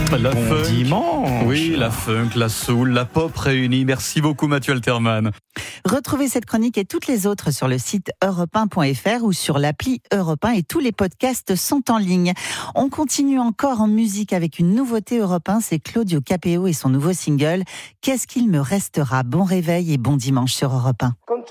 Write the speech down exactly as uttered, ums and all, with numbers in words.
La bon funk. dimanche. Oui, la funk, la soul, la pop réunie. Merci beaucoup Mathieu Alterman. Retrouvez cette chronique et toutes les autres sur le site europe un point f r ou sur l'appli Europe un, et tous les podcasts sont en ligne. On continue encore en musique avec une nouveauté Europe un, c'est Claudio Capéo et son nouveau single « Qu'est-ce qu'il me restera ?» Bon réveil et bon dimanche sur Europe un.